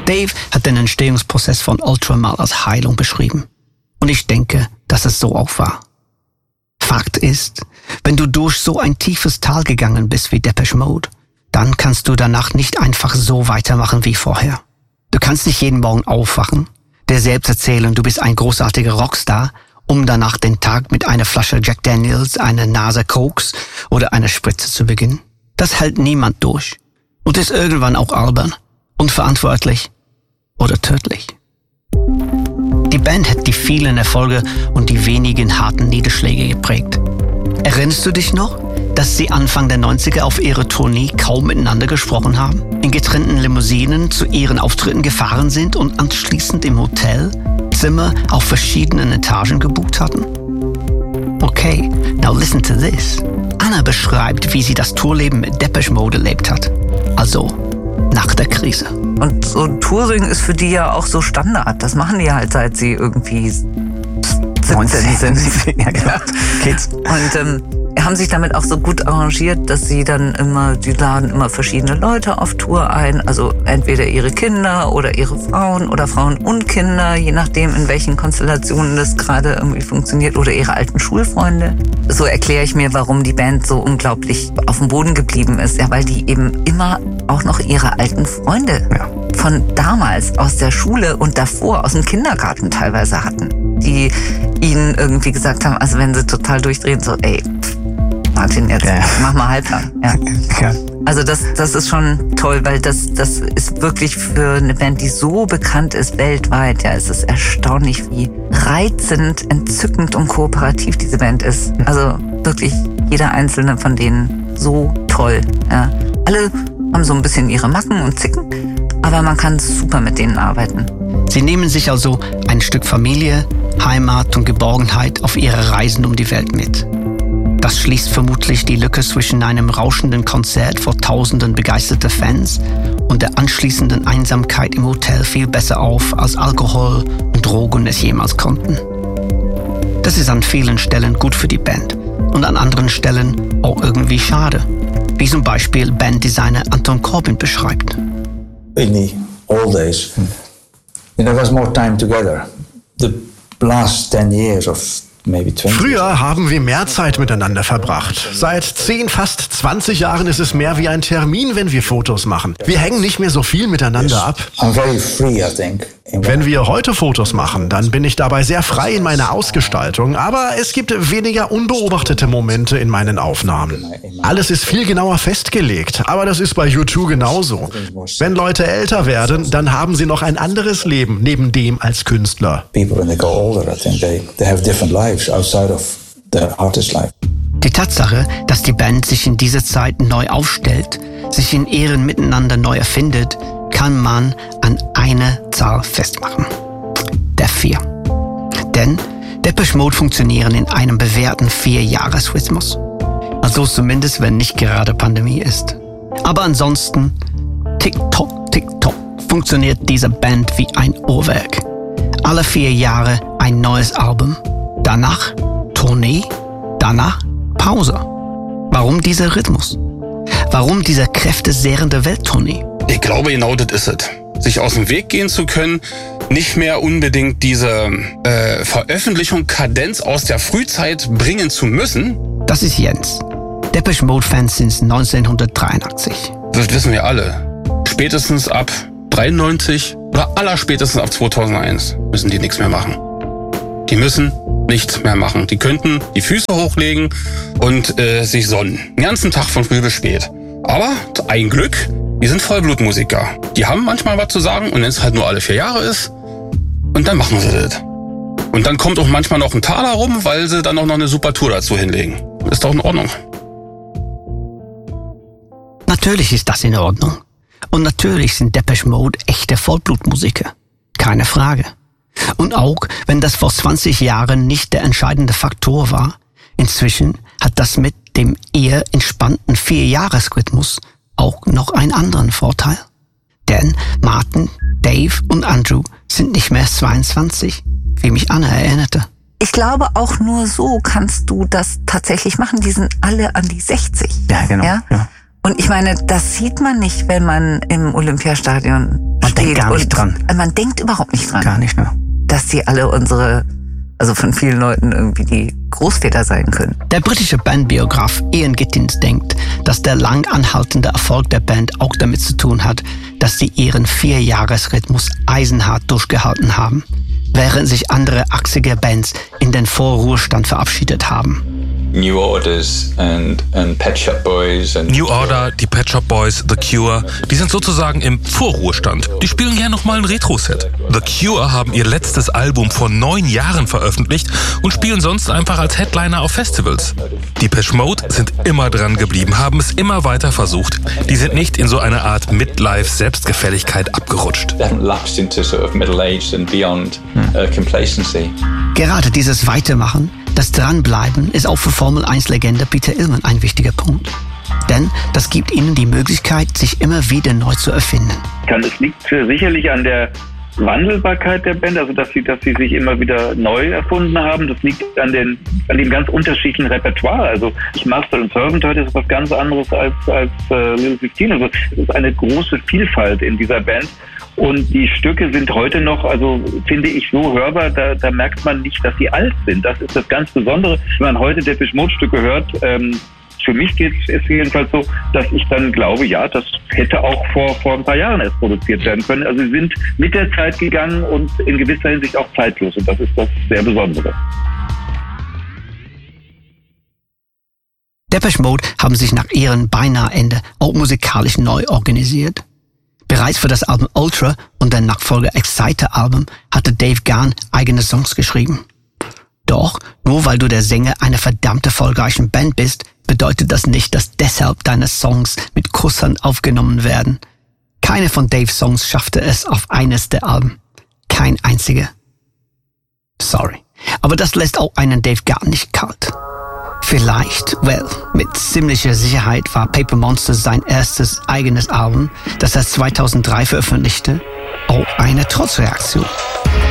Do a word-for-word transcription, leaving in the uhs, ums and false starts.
Dave hat den Entstehungsprozess von Ultra mal als Heilung beschrieben. Und ich denke, dass es so auch war. Fakt ist, wenn du durch so ein tiefes Tal gegangen bist wie Depeche Mode, dann kannst du danach nicht einfach so weitermachen wie vorher. Du kannst nicht jeden Morgen aufwachen, dir selbst erzählen, du bist ein großartiger Rockstar, um danach den Tag mit einer Flasche Jack Daniels, einer Nase Cokes oder einer Spritze zu beginnen. Das hält niemand durch und ist irgendwann auch albern, unverantwortlich oder tödlich. Die Band hat die vielen Erfolge und die wenigen harten Niederschläge geprägt. Erinnerst du dich noch, dass sie Anfang der neunziger auf ihrer Tournee kaum miteinander gesprochen haben, in getrennten Limousinen zu ihren Auftritten gefahren sind und anschließend im Hotel Zimmer auf verschiedenen Etagen gebucht hatten? Okay, now listen to this. Anna beschreibt, wie sie das Tourleben mit Depeche Mode erlebt hat. Also nach der Krise. Und so Touring ist für die ja auch so Standard. Das machen die halt, seit sie irgendwie siebzehn sind. Ja, genau. Kids. Und ähm, haben sich damit auch so gut arrangiert, dass sie dann immer, die laden immer verschiedene Leute auf Tour ein. Also entweder ihre Kinder oder ihre Frauen oder Frauen und Kinder, je nachdem, in welchen Konstellationen das gerade irgendwie funktioniert, oder ihre alten Schulfreunde. So erkläre ich mir, warum die Band so unglaublich auf dem Boden geblieben ist. Ja, weil die eben immer auch noch ihre alten Freunde ja. von damals aus der Schule und davor aus dem Kindergarten teilweise hatten, die ihnen irgendwie gesagt haben, also wenn sie total durchdrehen, so ey, Martin, jetzt ja. mach mal halblang. Ja. Ja. Also das, das ist schon toll, weil das, das ist wirklich für eine Band, die so bekannt ist weltweit. Ja, es ist erstaunlich, wie reizend, entzückend und kooperativ diese Band ist. Also wirklich jeder einzelne von denen so toll. Ja. Alle haben so ein bisschen ihre Macken und Zicken, aber man kann super mit denen arbeiten. Sie nehmen sich also ein Stück Familie, Heimat und Geborgenheit auf ihre Reisen um die Welt mit. Das schließt vermutlich die Lücke zwischen einem rauschenden Konzert vor tausenden begeisterter Fans und der anschließenden Einsamkeit im Hotel viel besser auf, als Alkohol und Drogen es jemals konnten. Das ist an vielen Stellen gut für die Band und an anderen Stellen auch irgendwie schade, wie zum Beispiel Banddesigner Anton Corbijn beschreibt. In the old days, there was more time together. The last ten years of Früher haben wir mehr Zeit miteinander verbracht. Seit zehn, fast zwanzig Jahren ist es mehr wie ein Termin, wenn wir Fotos machen. Wir hängen nicht mehr so viel miteinander ab. Wenn wir heute Fotos machen, dann bin ich dabei sehr frei in meiner Ausgestaltung, aber es gibt weniger unbeobachtete Momente in meinen Aufnahmen. Alles ist viel genauer festgelegt, aber das ist bei U zwei genauso. Wenn Leute älter werden, dann haben sie noch ein anderes Leben neben dem als Künstler. Die Tatsache, dass die Band sich in dieser Zeit neu aufstellt, sich in ihrem Miteinander neu erfindet, kann man an eine Zahl festmachen. Der vier. Denn Depeche Mode funktionieren in einem bewährten Vier-Jahres-Rhythmus. Also zumindest, wenn nicht gerade Pandemie ist. Aber ansonsten, tick-tock, tick-tock, funktioniert diese Band wie ein Uhrwerk. Alle vier Jahre ein neues Album. Danach Tournee, danach Pause. Warum dieser Rhythmus? Warum diese kräftezehrende Welttournee? Ich glaube, genau das ist es. Sich aus dem Weg gehen zu können, nicht mehr unbedingt diese äh, Veröffentlichung, Kadenz aus der Frühzeit bringen zu müssen. Das ist Jens, Depeche Mode-Fan since neunzehnhundertdreiundachtzig. Das wissen wir alle. Spätestens ab dreiundneunzig oder allerspätestens ab zweitausendeins müssen die nichts mehr machen. Die müssen nichts mehr machen. Die könnten die Füße hochlegen und äh, sich sonnen. Den ganzen Tag von früh bis spät. Aber ein Glück, die sind Vollblutmusiker. Die haben manchmal was zu sagen und wenn es halt nur alle vier Jahre ist, und dann machen sie das. Und dann kommt auch manchmal noch ein Taler rum, weil sie dann auch noch eine super Tour dazu hinlegen. Ist doch in Ordnung. Natürlich ist das in Ordnung. Und natürlich sind Depeche Mode echte Vollblutmusiker. Keine Frage. Und auch wenn das vor zwanzig Jahren nicht der entscheidende Faktor war, inzwischen hat das mit dem eher entspannten Vierjahresrhythmus auch noch einen anderen Vorteil. Denn Martin, Dave und Andrew sind nicht mehr zweiundzwanzig, wie mich Anna erinnerte. Ich glaube, auch nur so kannst du das tatsächlich machen. Die sind alle an die sechzig. Ja, genau. Ja? Ja. Und ich meine, das sieht man nicht, wenn man im Olympiastadion Man steht. Gar nicht dran. Man denkt überhaupt nicht dran. Gar nicht, ne? Dass die alle unsere, also von vielen Leuten irgendwie die Großväter sein können. Der britische Bandbiograf Ian Gittins denkt, dass der lang anhaltende Erfolg der Band auch damit zu tun hat, dass sie ihren Vierjahresrhythmus eisenhart durchgehalten haben, während sich andere achtsiger Bands in den Vorruhestand verabschiedet haben. New Orders and, and Pet Shop Boys. And New Order, die Pet Shop Boys, The Cure, die sind sozusagen im Vorruhestand. Die spielen gerne nochmal ein Retro-Set. The Cure haben ihr letztes Album vor neun Jahren veröffentlicht und spielen sonst einfach als Headliner auf Festivals. Die Depeche Mode sind immer dran geblieben, haben es immer weiter versucht. Die sind nicht in so eine Art Midlife-Selbstgefälligkeit abgerutscht. They haven't lapsed into sort of middle age and beyond uh, complacency. Gerade dieses Weitermachen, das Dranbleiben, ist auch für Formel eins Legende Peter Illman ein wichtiger Punkt. Denn das gibt ihnen die Möglichkeit, sich immer wieder neu zu erfinden. Es liegt sicherlich an der Wandelbarkeit der Band, also dass sie, dass sie sich immer wieder neu erfunden haben. Das liegt an, den, an dem ganz unterschiedlichen Repertoire. Also Master and Servant heute ist was ganz anderes als, als äh, Little sixteen. Also es ist eine große Vielfalt in dieser Band. Und die Stücke sind heute noch, also finde ich, so hörbar, da, da merkt man nicht, dass sie alt sind. Das ist das ganz Besondere. Wenn man heute Depeche Mode Stücke hört, ähm, für mich geht es jedenfalls so, dass ich dann glaube, ja, das hätte auch vor, vor ein paar Jahren erst produziert werden können. Also sie sind mit der Zeit gegangen und in gewisser Hinsicht auch zeitlos. Und das ist das sehr Besondere. Depeche Mode haben sich nach ihrem beinahe Ende auch musikalisch neu organisiert. Bereits für das Album Ultra und der Nachfolger Exciter-Album hatte Dave Gahan eigene Songs geschrieben. Doch, nur weil du der Sänger einer verdammt erfolgreichen Band bist, bedeutet das nicht, dass deshalb deine Songs mit Kusshand aufgenommen werden. Keine von Daves Songs schaffte es auf eines der Alben. Kein einziger. Sorry. Aber das lässt auch einen Dave Gahan nicht kalt. Vielleicht, well, mit ziemlicher Sicherheit war Paper Monsters sein erstes eigenes Album, das er zweitausenddrei veröffentlichte, auch eine Trotzreaktion.